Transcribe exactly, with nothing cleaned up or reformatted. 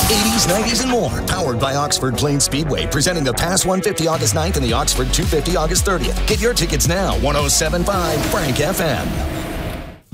eighties, nineties, and more. Powered by Oxford Plains Speedway, presenting the Pass one fifty August ninth and the Oxford two fifty August thirtieth. Get your tickets now, ten seventy-five Frank F M.